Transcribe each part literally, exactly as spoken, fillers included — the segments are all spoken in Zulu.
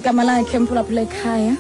igama lakhe Mphulaphula ekhaya.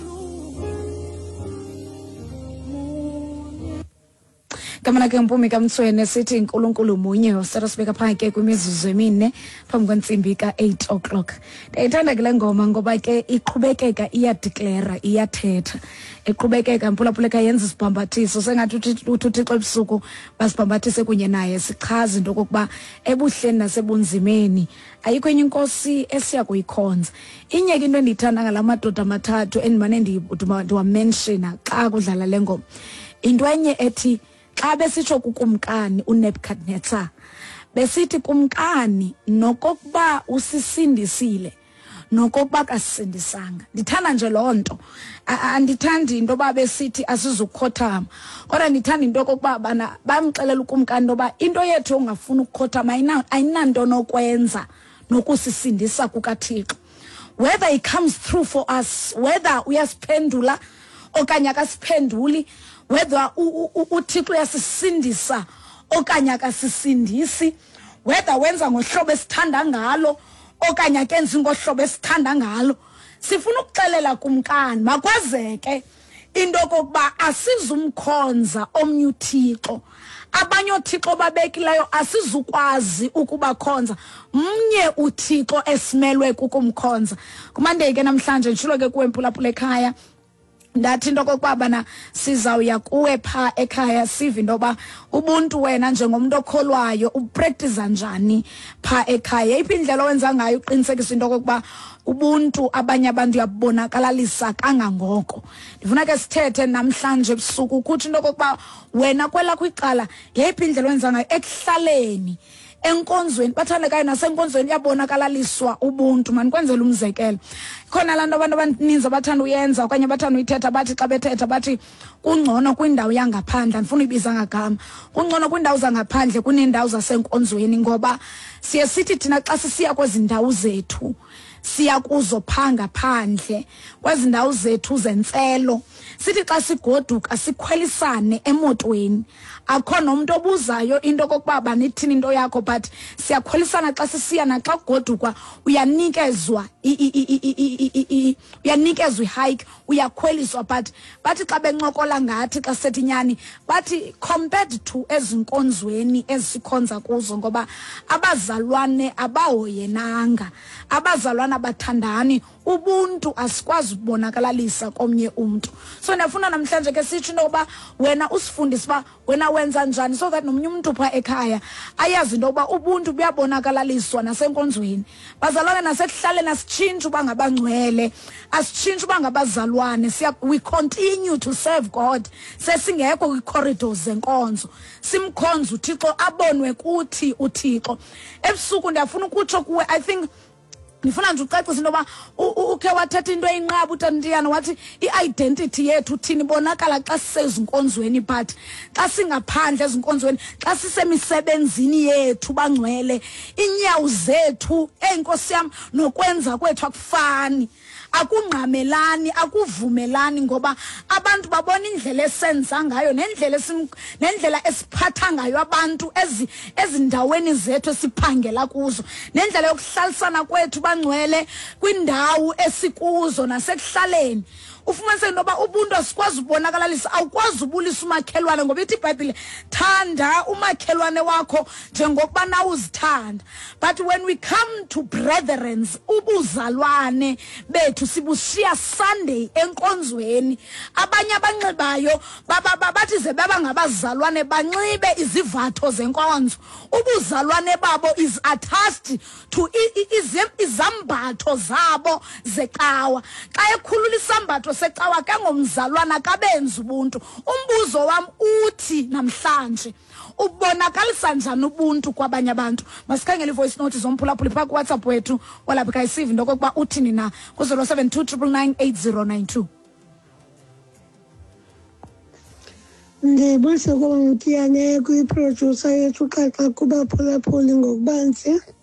Igama lakhe Mpumi kaMthweni sithi uNkulunkulu munye usithatha sibeka phakathi kwimizuzu emine phambi kwentsimbi ka eight o'clock. Ndiyayithanda kule ngoma ngoba ke iqhubekeka iyadeclare iyathetha. Eqhubekeka Mphulaphula ekhaya yenza isibhambathiso sengathi uthi uthixo ebusuku basibhambathise kunye naye sichaza into kokuba ebuhleni nasebunzimeni ayikho enye inkosi esiya kuyikhonza. Inye ke into endiyithanda ngalamadoda amathathu endimane ndiwamenshina xa kudlala le ngoma. Into enye ethi xa besitsho kukumkani uNebukadnezar besithi kumkani nokokuba usisindisile nokokuba kasindisanga. Ndithanda nje lonto. Andithandi into ba besithi asizukukhothama. Kodwa ndithanda into kokuba bana bamxelela ukumkani ngoba into yethu ongafuna ukukhothama ayinanto nokwenza nokusisindisa kukaThixo. Whether he comes through for us, whether uyasiphendula okanye akasiphenduli, whether uThixo uyasisindisa okanye akasisindisi, whether wenza ngohlobo esithanda ngalo okanye akenzi ngohlobo esithanda ngalo, sifuna ukuxelela kumkani makwazeke into kokuba asizumkhonza omnye uThixo. Abanye oThixo babekileyo asizukwazi ukubakhonza, mnye uThixo esimelwe kukumkhonza. Kumande ke namhlanje ndishilo ke kuwe Mphulaphula ekhaya ndathi into kokuba bana sizawuya kuwe pha ekhaya sive into ba ubuntu wena njengomuntu okholwayo upractice njani pha ekhaya. Iphi indlela owenza ngayo uqinisekisa into kokuba ubuntu abanye abantu yabonakalisa kangangoko. Ndifuna ke sithethe namhlanje ebusuku ukuthi into kokuba wena kwela kwicala yeyiphi indlela owenza ngayo ekuhlaleni enkonzweni. Bathandekayo nasenkonzweni yabonakalaliswa ubuntu. Manikwenzela umzekelo khona lanto abantu abaninzi abathanda uyenza okanye bathanda uyithetha bathi xa bethetha bathi kungcono kwindawo yangaphandle. Andifuna uyibiza ngagama. Kungcono kwindawo zangaphandle kunendawo zasenkonzweni ngoba siye sithi thina xa sisiya kwezi ndawo zethu siya kuzo phanga phandle kwezi ndawo zethu zentselo sithi xa sigoduka sikhwelisane emotweni. Akho nomuntu obuzayo into kokuba banithini into yakho but siyakhwelisana xa sisiya na xa kugoduka uyanikezwa uyanikezwa ihike uyakhweliswa but bathi xa bencokola ngathi xa sethi nyani bathi compared to ezinkonzweni ezisikhonza kuzo ngoba abazalwane abahoyenanga abazalwane abathandani ubuntu asikwazi ukubonakalisa komnye umuntu. So ndiyafuna namhlanje ke sithi noba wena usifundise ba wena wenza njani so that nomnye umuntu pha ekhaya ayazi into yokuba ubuntu buyabonakalaliswa nasenkonzweni. Bazalwane nasekuhlaleni asitshintshe uba ngabangcwele asitshintshe uba ngabazalwane. We continue to serve God sesingekho kwi-corridors zenkonzo simkhonza uThixo abonwe kuthi uThixo. Ebusuku ndiyafuna ukutsho kuwe I think ndifuna nje ucacisa into yoba ukhe wathetha into eyinqaba uTandiyana wathi i-identity yethu thini bonakala xa sisezinkonzweni but xa singaphandle ezinkonzweni xa sisemisebenzini yethu bangcwele inyawo zethu enkosi yam nokwenza kwethu akufani akungqamelani akuvumelani ngoba abantu babona indlela esenza ngayo nendlela nendlela esiphatha ngayo abantu ezi ezindaweni zethu esiphangela kuzo nendlela yokuhlalisana kwethu bangcwele kwindawo esikuzo nasekuhlaleni. Ufumanise noba ubuntu asikwazi ubonakalisa awukwazi ubulisa umakhelwane ngoba ithi iBhayibhile thanda umakhelwane wakho njengokuba nawe uzithanda. But when we come to brethren ubuzalwane bethu sibushiya Sunday enkonzweni abanye abanxibayo bathi ze baba ngabazalwane banxibe izivatho zenkonzo. Ubuzalwane babo is attached to izambatho zabo zecawa. Xa ekhulula isambatho secawa ke ngomzalwana kabenza ubuntu. Umbuzo wam uthi namhlanje ubonakalisa njani ubuntu kwabanye abantu? Masikhangele ivoice note zomphulaphula pha ku WhatsApp wethu walapha kayisive into kokuba uthini na ku zero seven two nine nine eight zero nine two. Ndibonise ukuba ngutiyane kuyi-producer yethu xaxa kubaphulaphuli ngokubanzi.